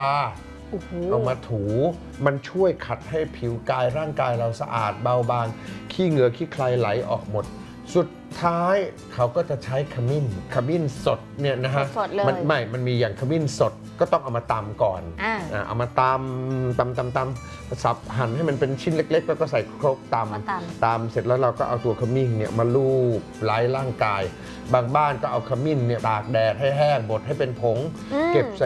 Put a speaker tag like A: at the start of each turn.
A: เอามาถูมันช่วยขัดให้ผิวกายร่างกายเราสะอาดเบาบางขี้เหงื่อขี้ใครไหลออกหมดสุดท้ายเขาก็จะใช้ขมิ้นสดเนี่ยนะฮะมันมีอย่างขมิ้นสดก็ต้องเอามาตำก่อนเอามาตำสับหั่นให้มันเป็นชิ้นเล็กๆแล้วก็ใส่ครกตำเสร็จแล้วเราก็เอาตัวขมิ้นเนี่ยมาลูบไล้ร่างกายบางบ้านก็เอาขมิ้นเนี่ยตากแดดให้แห้งบดให้เป็นผงเก็บใส่